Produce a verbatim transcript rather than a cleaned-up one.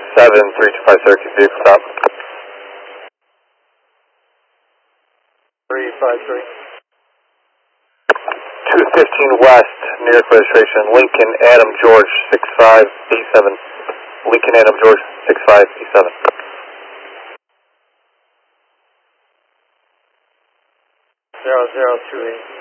seven, three two five Syracuse, vehicle stop. three five three. two fifteen West, New York registration, Lincoln Adam George, six five eight seven. Lincoln Adam George, six five eight seven. zero zero two eight.